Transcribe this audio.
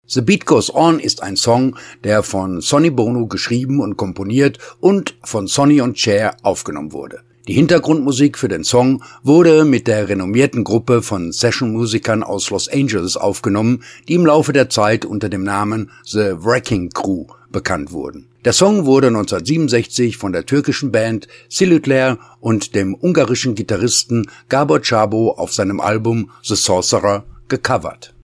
The Beat Goes On ist ein Song, der von Sonny Bono geschrieben und komponiert und von Sonny und Cher aufgenommen wurde. Die Hintergrundmusik für den Song wurde mit der renommierten Gruppe von Session-Musikern aus Los Angeles aufgenommen, die im Laufe der Zeit unter dem Namen The Wrecking Crew bekannt wurden. Der Song wurde 1967 von der türkischen Band Silütler und dem ungarischen Gitarristen Gabor Csaba auf seinem Album The Sorcerer gecovert.